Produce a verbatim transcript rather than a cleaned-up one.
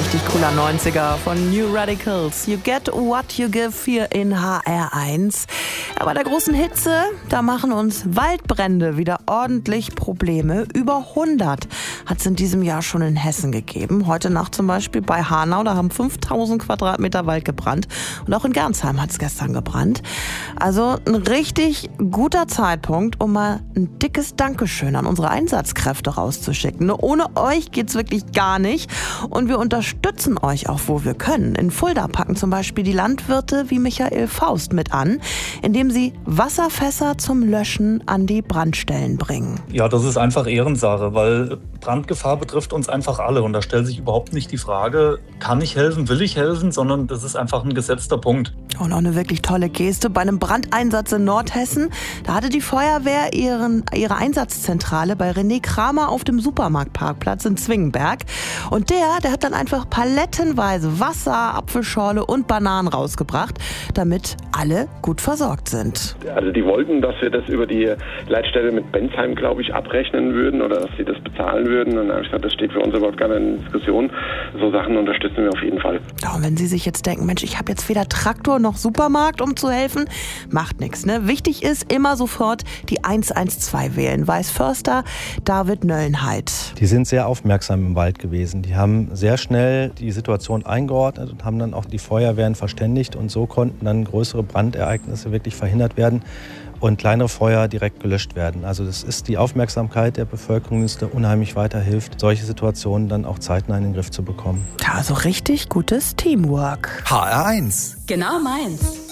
richtig cooler neunziger von New Radicals. You get what you give hier in H R eins. Aber der großen Hitze, da machen uns Waldbrände wieder ordentlich Probleme. Über hundert hat es in diesem Jahr schon in Hessen gegeben. Heute Nacht zum Beispiel bei Hanau, da haben fünftausend Quadratmeter Wald gebrannt. Und auch in Gernsheim hat es gestern gebrannt. Also ein richtig guter Zeitpunkt, um mal ein dickes Dankeschön an unsere Einsatzkräfte rauszuschicken. Ohne euch geht's wirklich gar nicht. Und wir unterstützen euch auch, wo wir können. In Fulda packen zum Beispiel die Landwirte wie Michael Faust mit an, indem sie Wasserfässer zum Löschen an die Brandstellen bringen. Ja, das ist einfach Ehrensache, weil Brandgefahr betrifft uns einfach alle. Und da stellt sich überhaupt nicht die Frage, kann ich helfen, will ich helfen, sondern das ist einfach ein gesetzter Punkt. Und auch eine wirklich tolle Geste. Bei einem Brandeinsatz in Nordhessen, da hatte die Feuerwehr ihren, ihre Einsatzzentrale bei René Kramer auf dem Supermarktparkplatz in Zwingenberg. Und der, der hat dann einfach palettenweise Wasser, Apfelschorle und Bananen rausgebracht, damit alle gut versorgt sind. Also die wollten, dass wir das über die Leitstelle mit Bensheim, glaube ich, abrechnen würden oder dass sie das bezahlen würden. Und dann habe ich gesagt, das steht für uns überhaupt gar nicht in Diskussion. So Sachen unterstützen wir auf jeden Fall. Ja, und wenn Sie sich jetzt denken, Mensch, ich habe jetzt weder Traktor noch Supermarkt, um zu helfen, macht nichts. Ne? Wichtig ist, immer sofort die eins eins zwei wählen. Weißförster David Nöllenheit. Die sind sehr aufmerksam im Wald gewesen. Die haben sehr schnell die Situation eingeordnet und haben dann auch die Feuerwehren verständigt. Und so konnten dann größere Brandereignisse wirklich verhindert werden und kleinere Feuer direkt gelöscht werden. Also das ist die Aufmerksamkeit der Bevölkerung, die unheimlich weiterhilft, solche Situationen dann auch zeitnah in den Griff zu bekommen. Ja, also richtig gutes Teamwork. H R eins. Genau meins.